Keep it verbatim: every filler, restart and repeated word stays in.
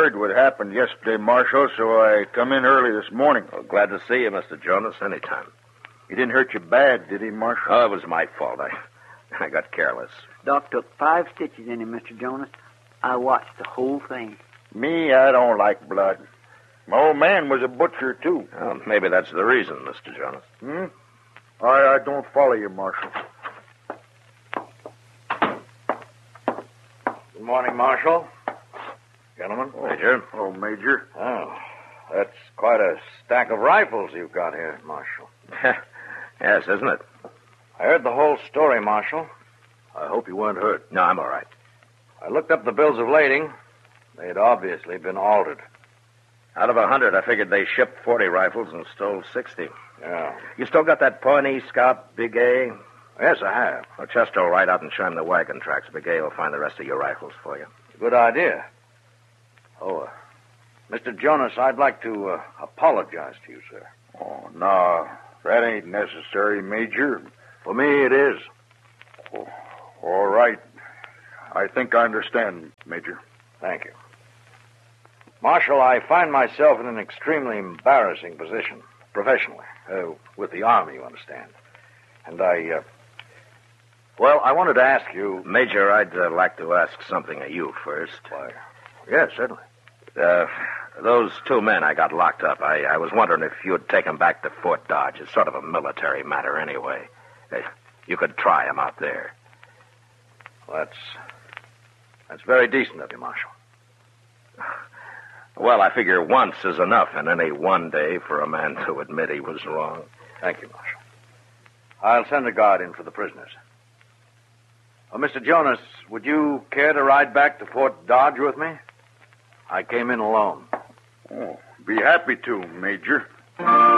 heard what happened yesterday, Marshal, so I come in early this morning. Well, glad to see you, Mister Jonas, anytime. He didn't hurt you bad, did he, Marshal? Oh, it was my fault. I, I got careless. Doc took five stitches in him, Mister Jonas. I watched the whole thing. Me, I don't like blood. My old man was a butcher, too. Well, maybe that's the reason, Mister Jonas. Hmm? I, I don't follow you, Marshal. Good morning, Marshal. Gentlemen. Oh, Major. Oh, Major. Oh, that's quite a stack of rifles you've got here, Marshal. Yes, isn't it? I heard the whole story, Marshal. I hope you weren't hurt. No, I'm all right. I looked up the bills of lading. They had obviously been altered. Out of a hundred, I figured they shipped forty rifles and stole sixty. Yeah. You still got that Pawnee Scout, Big A? Yes, I have. Well, Chester will ride out and show him the wagon tracks. Big A will find the rest of your rifles for you. Good idea. Oh, uh, Mister Jonas, I'd like to uh, apologize to you, sir. Oh, no, that ain't necessary, Major. For me, it is. Oh, all right. I think I understand, Major. Thank you. Marshal, I find myself in an extremely embarrassing position, professionally, uh, with the Army, you understand. And I, uh, well, I wanted to ask you... Major, I'd uh, like to ask something of you first. Why, yes, certainly. Uh, those two men I got locked up, I, I was wondering if you'd take them back to Fort Dodge. It's sort of a military matter anyway. Uh, you could try them out there. Well, that's, that's very decent of you, Marshal. Well, I figure once is enough in any one day for a man to admit he was wrong. Thank you, Marshal. I'll send a guard in for the prisoners. Well, Mister Jonas, would you care to ride back to Fort Dodge with me? I came in alone. Oh, be happy to, Major.